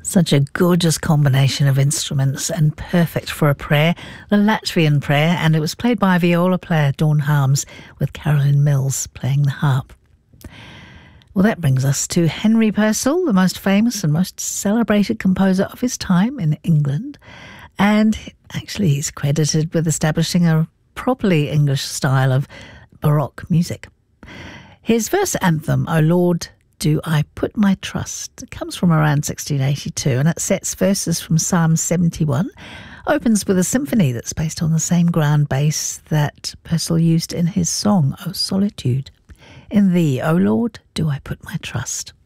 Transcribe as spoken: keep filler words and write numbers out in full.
Such a gorgeous combination of instruments and perfect for a prayer, the Latvian prayer, and it was played by viola player Dawn Harms with Carolyn Mills playing the harp. Well, that brings us to Henry Purcell, the most famous and most celebrated composer of his time in England, and actually he's credited with establishing a properly English style of Baroque music. His verse anthem, O Lord, Do I Put My Trust, it comes from around sixteen eighty-two, and it sets verses from Psalm seventy-one, opens with a symphony that's based on the same ground bass that Purcell used in his song, O Solitude. In thee, O Lord, do I put my trust.